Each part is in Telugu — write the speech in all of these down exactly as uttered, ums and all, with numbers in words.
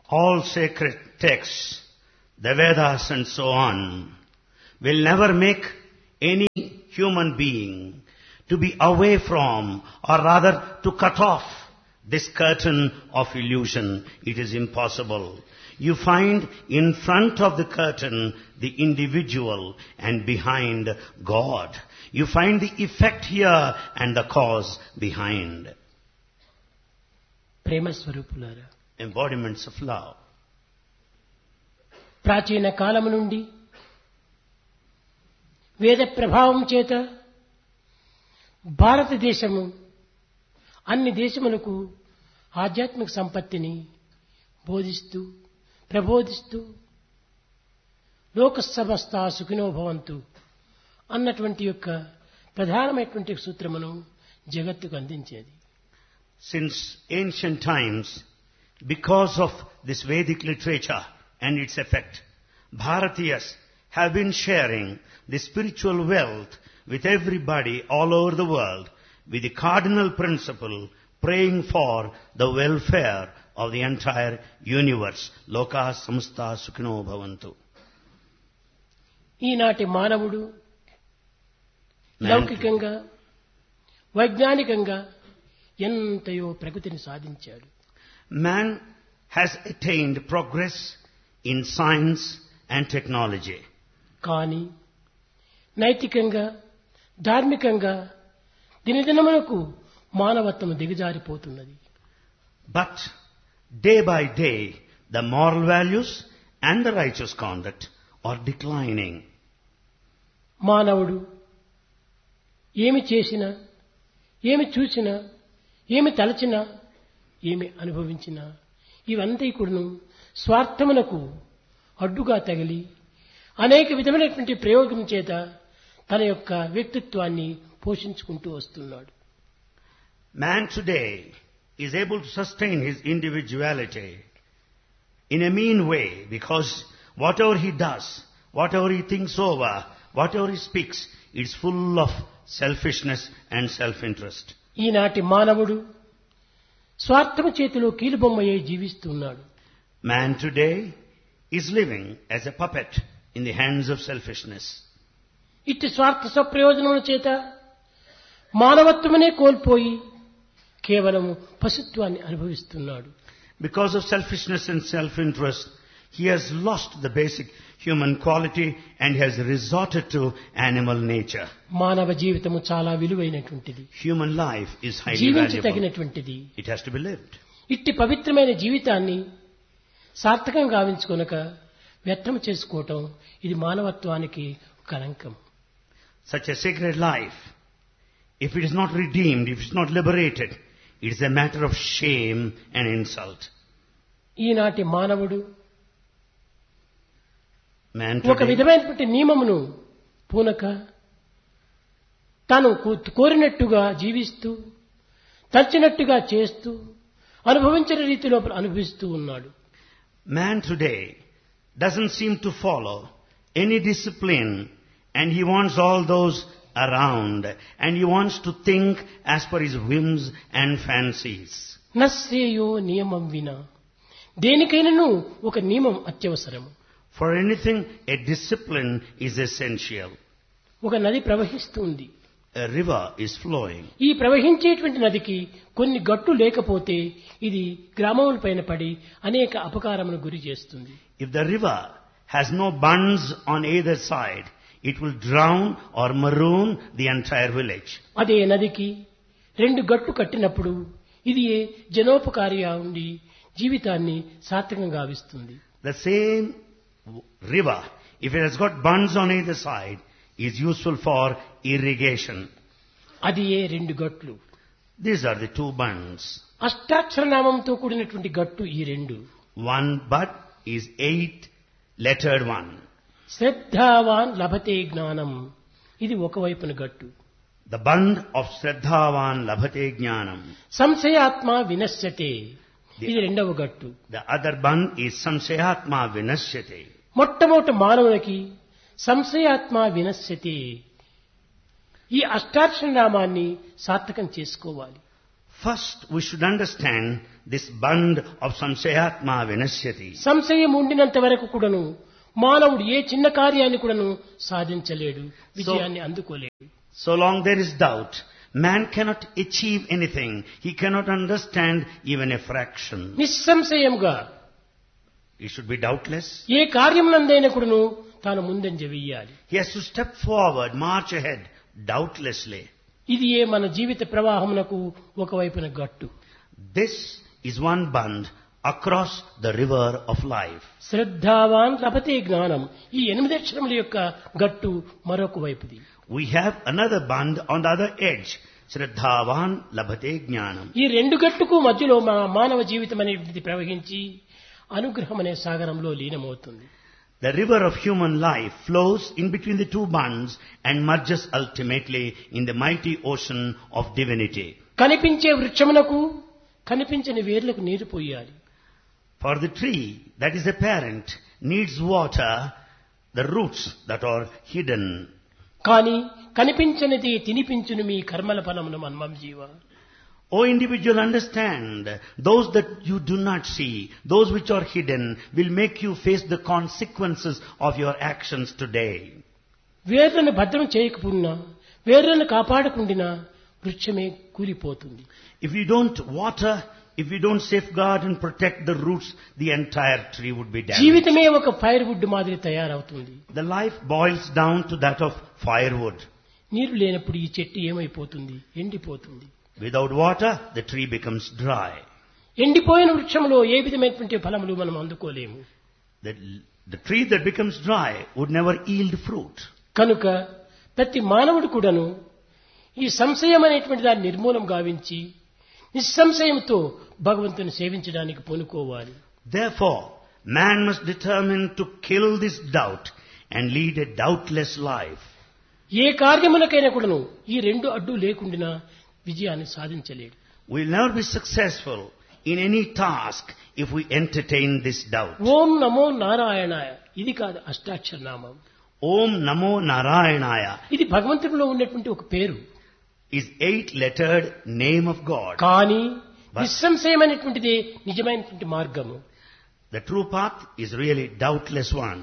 All sacred texts, the Vedas and so on, will never make any human being to be away from, or rather to cut off this curtain of illusion. It is impossible. You find in front of the curtain the individual and behind God. You find the effect here and the cause behind. ప్రేమ స్వరూపులారా, Embodiments of love. ప్రాచీన కాలము నుండి వేద ప్రభావం చేత భారతదేశము అన్ని దేశములకు ఆధ్యాత్మిక సంపత్తిని బోధిస్తూ ప్రబోధిస్తూ లోక సమస్త సుఖినో భవంతు అన్నటువంటి యొక్క ప్రధానమైనటువంటి సూత్రమును జగత్తుకు అందించేది. Since ancient times, because of this Vedic literature and its effect, Bharatiyas have been sharing the spiritual wealth with everybody all over the world with the cardinal principle praying for the welfare of the entire universe. Loka samasta sukhino bhavantu. ఈనాటి మానవుడు లౌకికంగా వైజ్ఞానికంగా ఎంతయో ప్రగతిని సాధించాడు. Man has attained progress in science and technology. కానీ నైతికంగా ధార్మికంగా దినదినమునకు మానవత్వం దిగజారిపోతున్నది. But day by day, the moral values and the righteous conduct are declining. మానవుడు ఏమి చేసినా, ఏమి చూసినా, ఏమి తలచినా, ఏమి అనుభవించినా ఇవంతా కూడాను స్వార్థమునకు అడ్డుగా తగిలి అనేక విధమైనటువంటి ప్రయోగం చేత తన యొక్క వ్యక్తిత్వాన్ని పోషించుకుంటూ వస్తున్నాడు. Man today is able to sustain his individuality in a mean way because whatever he does, whatever he thinks over, whatever he speaks, it's full of selfishness and self-interest. ఈనాటి మానవుడు స్వార్థము చేతిలో కీలుబొమ్మయ్యే జీవిస్తున్నాడు. Man today is living as a puppet in the hands of selfishness. ఇట్టి స్వార్థ స్వప్రయోజనముల చేత మానవత్వమునే కోల్పోయి కేవలము పశుత్వాన్ని అనుభవిస్తున్నాడు. Because of selfishness and self-interest, he has lost the basic human quality and has resorted to animal nature. మానవ జీవితము చాలా విలువైనటువంటిది. Human life is highly జీవించ valuable. తగినటువంటిది. It has to be lived. ఇట్టి పవిత్రమైన జీవితాన్ని సార్థకంగా గావించుకొనక వ్యర్థం చేసుకోవటం ఇది మానవత్వానికి కళంకం. Such a sacred life, if it is not redeemed, if it is not liberated, it is a matter of shame and insult. ఈనాటి మానవుడు Man ఒక today, విధమైనటువంటి నియమమును పూనక తాను కో- కోరినట్టుగా జీవిస్తూ తచ్చినట్టుగా చేస్తూ అనుభవించిన రీతిలో అనుభవిస్తూ ఉన్నాడు. man today doesn't seem to follow any discipline, and he wants all those around, and he wants to think as per his whims and fancies. నశ్రేయో నియమం వినా దేనికైనాను ఒక నియమం అత్యవసరము. For anything, a discipline is essential. ఒక నది ప్రవహిస్తుంది. A river is flowing. ఈ ప్రవహించేటువంటి నదికి కొన్ని గట్లు లేకపోతే ఇది గ్రామముల పైన పడి అనేక అపకారమును గురి చేస్తుంది. If the river has no bunds on either side, it will drown or maroon the entire village. అదే నదికి రెండు గట్లు కట్టినప్పుడు ఇది జనోపకారిగా ఉండి జీవితాన్ని సార్థకంగా గావిస్తుంది. The same river, if it has got bunds on either side, is useful for irrigation. అది ఏ రెండు గట్లు. These are the two bunds. అష్టాక్షర నామంతో కూడినటువంటి గట్టు ఈ రెండు. One bud is eight lettered one. శ్రద్ధావాన్ లభతే జ్ఞానం ఇది ఒకవైపున గట్టు. The bund of Shraddhavan Labhate Jnanam. సంశయాత్మ వినశ్యతే ఇది రెండవ గట్టు. The other bund is Samsayatma Vinashyate. మొట్టమొదటి మానవునికి సంశయాత్మ వినశ్యతే ఈ అష్టాక్షర నామాన్ని సార్థకం చేసుకోవాలి. First, we should understand this band of samsayatma vinasyati. సంశయం ఉండినంత వరకు కూడాను మానవుడు ఏ చిన్న కార్యాన్ని కూడాను సాధించలేడు, విజయాన్ని అందుకోలేడు. So long there is doubt, man cannot achieve anything. He cannot understand even a fraction. నిస్సంశయంగా He should be doubtless. ఏ కార్యమునందైనా కూడాను తాను ముందంజ వెయ్యాలి. He has to step forward, march ahead, doubtlessly. ఇది ఏ మన జీవిత ప్రవాహమునకు ఒకవైపున గట్టు. This is one band across the river of life. శ్రద్ధావాన్ లభతే జ్ఞానం, ఈ ఎనిమిది అక్షరముల యొక్క గట్టు మరొక వైపుది. We have another band on the other edge. Shraddhavan labhate jnanam. ఈ రెండు గట్టుకు మధ్యలో మా మానవ జీవితం అనేది ప్రవహించి అనుగ్రహం అనే సాగరంలో లీనమవుతుంది. The river of human life flows in between the two bands and merges ultimately in the mighty ocean of divinity. కనిపించే వృక్షమునకు కనిపించని వేర్లకు నీరు పోయాలి. For the tree that is apparent needs water, the roots that are hidden. కానీ కనిపించనిది తినిపించును మీ కర్మల ఫలమును మన్మం జీవ. O individual, understand, those that you do not see, those which are hidden, will make you face the consequences of your actions today. వేర్లను భద్రం చేయకపోయినా, వేర్లను కాపాడకుండినా వృక్షమే కూలిపోతుంది. If you don't water, if you don't safeguard and protect the roots, the entire tree would be damaged. జీవితమే ఒక ఫైర్ వుడ్ మాదిరి తయారవుతుంది. The life boils down to that of firewood. నీరు లేనప్పుడు ఈ చెట్టు ఏమైపోతుంది? ఎండిపోతుంది. Without water, the tree becomes dry. ఎండిపోయిన వృక్షంలో ఏ విధమైనటువంటి ఫలములు మనం అందుకోలేము. The, the tree that becomes dry would never yield fruit. కనుక ప్రతి మానవుడు కూడాను ఈ సంశయం అనేటువంటి దాన్ని నిర్మూలం గావించి నిస్సంశయంతో భగవంతుని సేవించడానికి పూనుకోవాలి. Therefore, man must determine to kill this doubt and lead a doubtless life. ఏ కార్యములకైనా కూడాను ఈ రెండు అడ్డు లేకుండా విజయాన్ని సాధించలేడు. We will never be successful in any task if we entertain this doubt. ఓం నమో నారాయణాయ, ఇది కాదు అష్టాక్షర నామం. Om Namo Narayanaya ఇది భగవంతుడిలో ఉన్నటువంటి ఒక పేరు. is eight-lettered name of God. కానీ నిస్సంశయమైనటువంటిది నిజమైనటువంటి మార్గము. The true path is really doubtless one.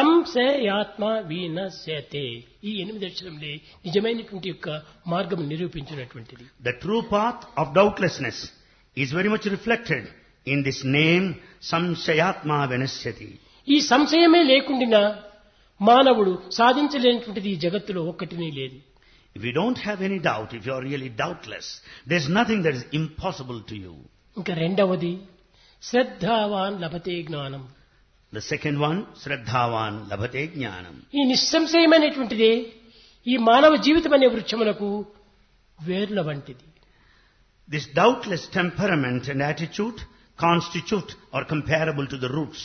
సంశయాత్మ వినశ్యతే, ఈ ఎనిమిది అక్షరములే నిజమైనటువంటి యొక్క మార్గము నిరూపించినటువంటిది. The true path of doubtlessness is very much reflected in this name Samshayatma Vinasyati. ఈ సంశయమే లేకుండా మానవుడు సాధించలేనటువంటిది ఈ జగత్తులో ఒక్కటినే లేదు. If you don't have any doubt, if you are really doubtless, there's nothing that is impossible to you. ఇంకా రెండవది శ్రద్ధావాన్ లభతే జ్ఞానం. The second one, Shraddhavan Labhate Jnanam. ఈ నిస్సంశయమైనటువంటిదే ఈ మానవ జీవితం అనే వృక్షములకు వేర్ల వంటిది. This doubtless temperament and attitude constitute or comparable to the roots.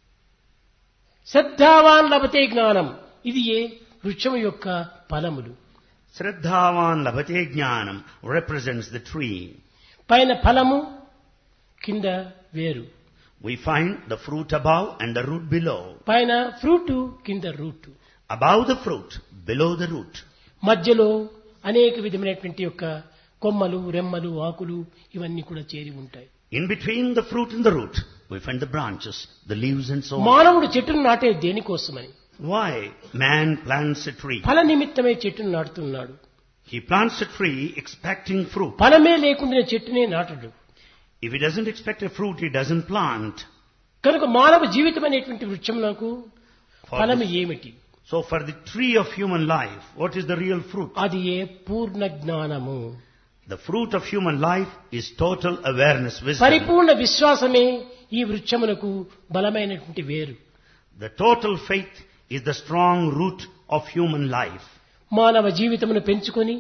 శ్రద్ధావాన్ లభతే జ్ఞానం, ఇది ఏ వృక్షము యొక్క ఫలములు. Shraddhavan Labhate Jnanam represents the tree. పైన ఫలము, కింద వేరు. We find the fruit above and the root below. పైన ఫ్రూట్, కింద route. Above the fruit, below the root. మధ్యలో అనేక విధమైనటువంటి యొక్క కొమ్మలు, రెమ్మలు, ఆకులు ఇవన్నీ కూడా చేరి ఉంటాయి. In between the fruit and the root, we find the branches, the leaves and so on. మానవుడు చెట్టును నాటే దేనికోసమని? Why man plants a tree? ఫల నిమిత్తమే చెట్టును నాటుతున్నాడు. He plants a tree expecting fruit. ఫలమే లేకుండా చెట్టునే నాటడు. If he doesn't expect a fruit, he doesn't plant. కనుక మానవ జీవితం అనేటువంటి వృక్షమునకు For ఫలము this- ఏమిటి? So for the tree of human life, what is the real fruit? అది ఏ పూర్ణ జ్ఞానము. The fruit of human life is total awareness, wisdom. పరిపూర్ణ విశ్వాసమే ఈ వృక్షమునకు బలమైనటువంటి వేరు. The total faith is the strong root of human life. మానవ జీవితమును పెంచుకొని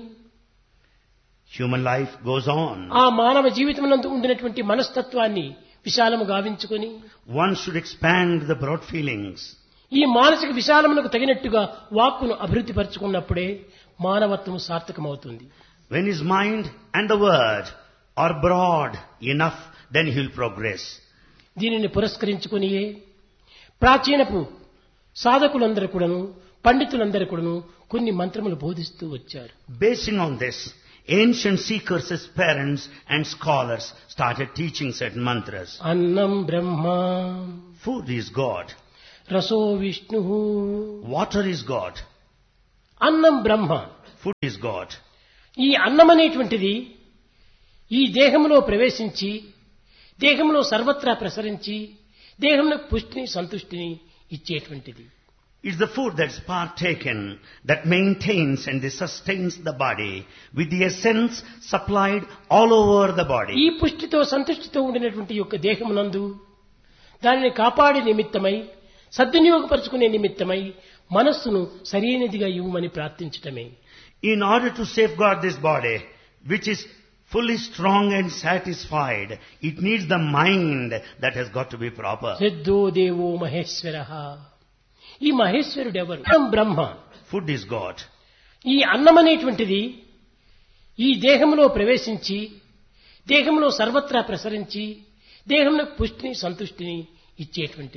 Human life goes on. ఆ మానవ జీవితమునందు ఉండినటువంటి మనస్తత్వాన్ని విశాలము గావించుకొని One should expand the broad feelings. ఈ మానసిక విశాలమునకు తగినట్టుగా వాక్కును అభివృద్ధి పరుచుకున్నప్పుడే మానవత్వము సార్థకమవుతుంది. When his mind and the word are broad enough, then he will progress. దీనిని పురస్కరించుకునియే ప్రాచీనపు సాధకులందరూ కూడాను, పండితులందరూ కూడాను కొన్ని మంత్రములు బోధిస్తూ వచ్చారు. Basing on this, ancient seekers as parents and scholars started teaching certain mantras. అన్నం బ్రహ్మ, Food is God. రసో Vishnu. Water is God. అన్నం బ్రహ్మ. Food is God. ఈ అన్నం అనేటువంటిది ఈ దేహంలో ప్రవేశించి దేహంలో సర్వత్రా ప్రసరించి దేహంలో పుష్టిని సంతుష్టిని ఇచ్చేటువంటిది. It's the food that's partaken that maintains and sustains the body with the essence supplied all over the body. ఈ పుష్టితో సంతుష్టితో ఉండినటువంటి యొక్క దేహమునందు దానిని కాపాడే నిమిత్తమై సద్వినియోగపరుచుకునే నిమిత్తమై మనస్సును సరైనదిగా ఇవ్వమని ప్రార్థించటమే. In order to safeguard this body, which is fully strong and satisfied, it needs the mind that has got to be proper. Sidho దేవో మహేశ్వరః. ఈ మహేశ్వరుడు ఎవరు? అన్నం బ్రహ్మ. Food is God. ఈ అన్నం అనేటువంటిది ఈ దేహంలో ప్రవేశించి దేహంలో సర్వత్రా ప్రసరించి దేహంలో పుష్టిని సంతుష్టిని ఇచ్చేటువంటిది.